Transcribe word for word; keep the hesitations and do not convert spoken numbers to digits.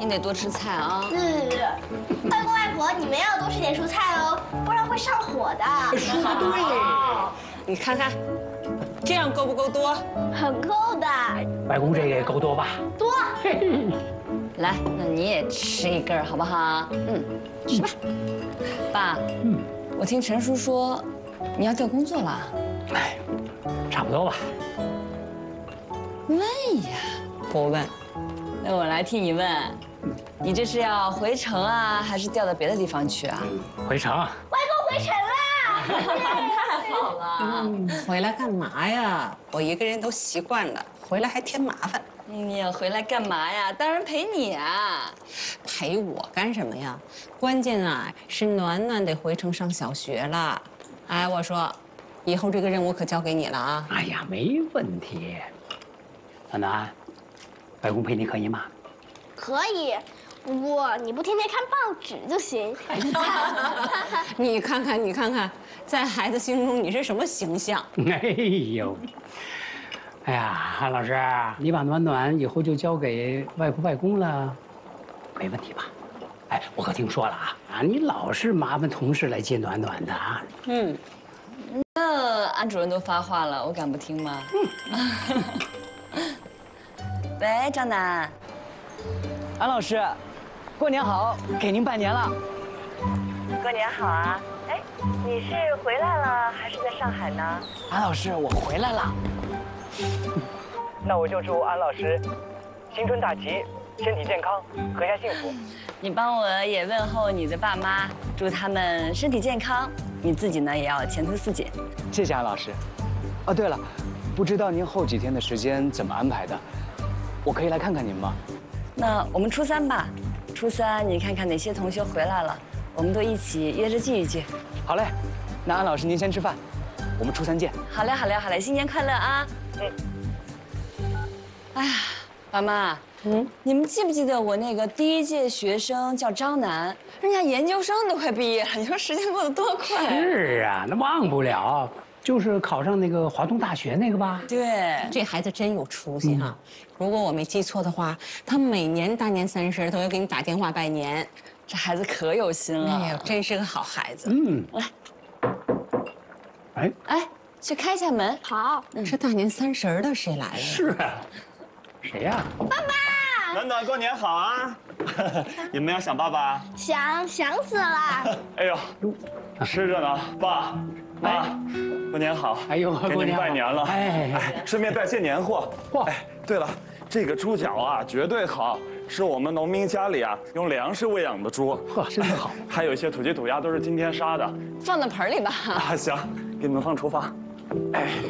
你得多吃菜啊。 嗯，外公外婆，你们要多吃点蔬菜哦，不然会上火的。 说的对，你看看，这样够不够多？ 很够的。 外公这个够多吧？ 多。 来，那你也吃一根好不好？嗯，吃吧。爸，嗯，我听陈叔说，你要调工作了。 哎，差不多吧。 问呀， 不问。 那我来替你问，你这是要回城啊，还是调到别的地方去啊？ 回城。 外公回城啦！ 太好了。 回来干嘛呀？我一个人都习惯了，回来还添麻烦。 你要回来干嘛呀？当然陪你啊。 陪我干什么呀？关键啊是暖暖得回城上小学了。哎，我说，以后这个任务可交给你了啊。 哎呀，没问题。暖暖，外公陪你可以吗？ 可以，不过你不天天看报纸就行。 你看看，你看看，在孩子心中你是什么形象？ 哎呦，哎呀，安老师，你把暖暖以后就交给外婆外公了，没问题吧？哎，我可听说了啊，啊，你老是麻烦同事来接暖暖的啊。 嗯， 那安主任都发话了，我敢不听吗？嗯。喂，张楠。 安老师，过年好，给您拜年了。 过年好啊！哎，你是回来了还是在上海呢？ 安老师，我回来了。那我就祝安老师新春大吉，身体健康，阖家幸福。 你帮我也问候你的爸妈，祝他们身体健康。你自己呢也要前途似锦。 谢谢安老师。哦，对了，不知道您后几天的时间怎么安排的？我可以来看看您吗？ 那我们初三吧，初三你看看哪些同学回来了，我们都一起约着聚一聚。 好嘞，那安老师您先吃饭，我们初三见。 好嘞，好嘞，好嘞，新年快乐啊！嗯。哎呀，爸妈，嗯，你们记不记得我那个第一届学生叫张楠，人家研究生都快毕业了，你说时间过得多快？ 是啊，那忘不了。就是考上那个华东大学那个吧？ 对， 这孩子真有出息哈！如果我没记错的话，他每年大年三十都要给你打电话拜年。 这孩子可有心了。 哎呦，真是个好孩子。 嗯， 来， 哎哎，去开一下门。 好。 这大年三十的谁来了？ 是啊，谁呀？ 爸爸。 暖暖过年好啊！你们要想爸爸？ 想想死了。 哎呦，吃着呢，爸妈。过年好！ 哎呦， 给你们拜年了！ 哎哎，顺便带些年货。嚯！哎，对了，这个猪脚啊，绝对好，是我们农民家里啊用粮食喂养的猪。 呵，真好。 还有一些土鸡土鸭都是今天杀的， 放到盆里吧。 啊，行，给你们放厨房。哎，